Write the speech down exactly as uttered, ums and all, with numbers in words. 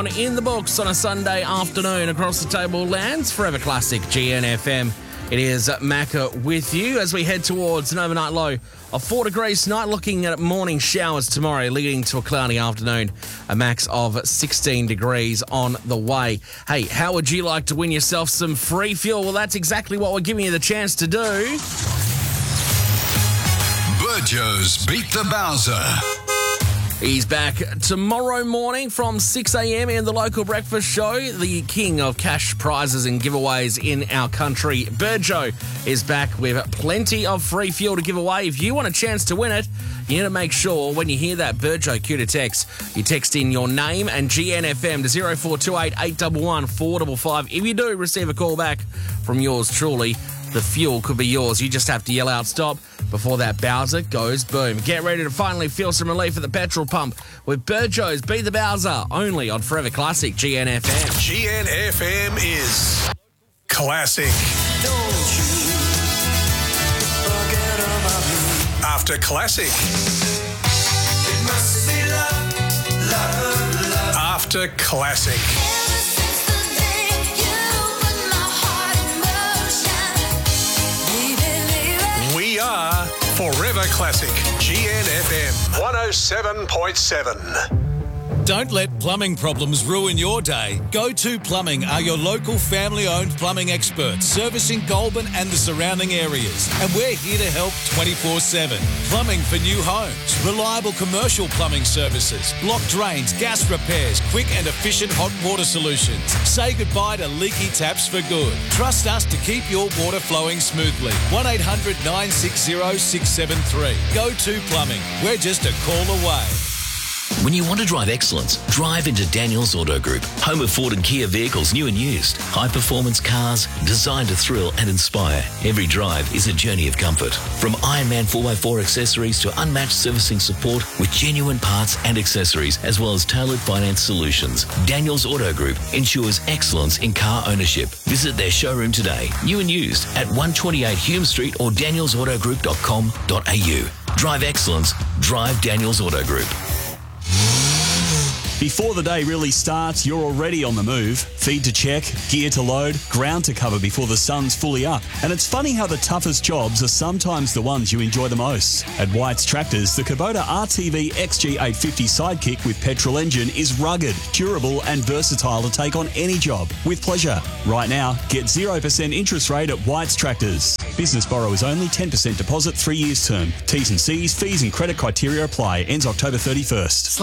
In the books on a Sunday afternoon across the table lands Forever Classic G N F M. It is Macca with you as we head towards an overnight low of four degrees tonight, looking at morning showers tomorrow, leading to a cloudy afternoon, a max of sixteen degrees on the way. Hey, how would you like to win yourself some free fuel? Well, that's exactly what we're giving you the chance to do. Burjo's Beat the Bowser. He's back tomorrow morning from six a.m. in the local breakfast show, the king of cash prizes and giveaways in our country. Burjo is back with plenty of free fuel to give away. If you want a chance to win it, you need to make sure when you hear that Burjo cue to text, you text in your name and G N F M to zero four two eight, eight one one, four five five. If you do receive a call back from yours truly, the fuel could be yours. You just have to yell out stop before that Bowser goes boom. Get ready to finally feel some relief at the petrol pump with Burjo's Beat the Bowser, only on Forever Classic G N F M. G N F M is classic. Don't you forget about me. After classic. It must be love, love, love. After classic. Ever since the day you put my heart in motion, baby, baby. We are Forever Classic G N F M one oh seven point seven. Don't let plumbing problems ruin your day. Go To Plumbing are your local family-owned plumbing experts, servicing Goulburn and the surrounding areas. And we're here to help twenty-four seven. Plumbing for new homes, reliable commercial plumbing services, block drains, gas repairs, quick and efficient hot water solutions. Say goodbye to leaky taps for good. Trust us to keep your water flowing smoothly. one eight hundred, nine six zero, six seven three. Go To Plumbing. We're just a call away. When you want to drive excellence, drive into Daniels Auto Group, home of Ford and Kia vehicles, new and used. High-performance cars designed to thrill and inspire. Every drive is a journey of comfort. From Ironman four by four accessories to unmatched servicing support with genuine parts and accessories, as well as tailored finance solutions. Daniels Auto Group ensures excellence in car ownership. Visit their showroom today, new and used, at one twenty-eight Hume Street or daniels auto group dot com dot a u. Drive excellence. Drive Daniels Auto Group. Before the day really starts, you're already on the move. Feed to check, gear to load, ground to cover before the sun's fully up. And it's funny how the toughest jobs are sometimes the ones you enjoy the most. At White's Tractors, the Kubota R T V X G eight fifty Sidekick with petrol engine is rugged, durable and versatile to take on any job with pleasure. Right now, get zero percent interest rate at White's Tractors. Business borrowers only, ten percent deposit, three years term. T's and C's, fees and credit criteria apply. Ends October thirty-first.